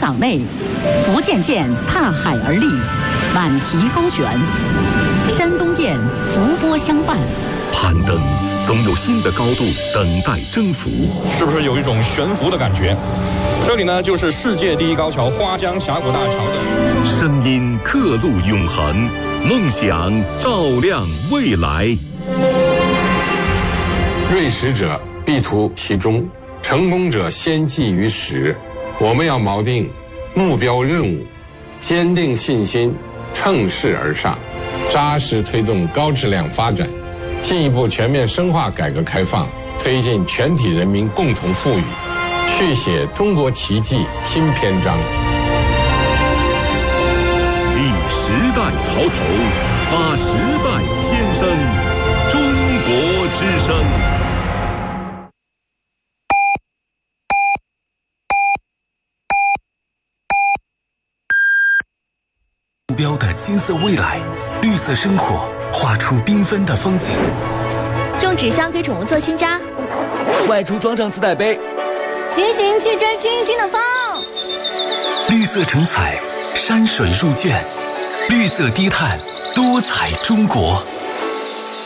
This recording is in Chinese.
党内，福建舰踏海而立，满旗高悬；山东舰伏波相伴。 攀登总有新的高度等待征服， 是不是有一种悬浮的感觉？这里呢，就是世界第一高桥花江峡谷大桥的声音刻录永恒，梦想照亮未来。 锐识者必图其中，成功者先记于始。我们要锚定目标任务，坚定信心，乘势而上，扎实推动高质量发展，进一步全面深化改革开放，推进全体人民共同富裕，续写中国奇迹新篇章。 立时代潮头，发时代先声，中国之声。 目标的金色未来，绿色生活，画出缤纷的风景。 用纸箱给宠物做新家， 外出装上磁带杯， 骑行去追清新的风。 绿色成彩，山水入卷，绿色低碳，多彩中国。